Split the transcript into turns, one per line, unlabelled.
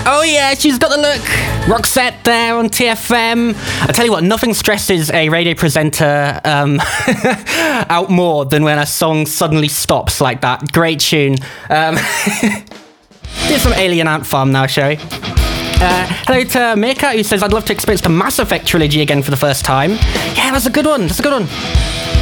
Oh yeah, she's got the look. Roxette there on TFM. I tell you what, nothing stresses a radio presenter out more than when a song suddenly stops like that. Great tune. Do some Alien Ant Farm now, shall we? Hello to Mika, who says, I'd love to experience the Mass Effect trilogy again for the first time. Yeah, that's a good one.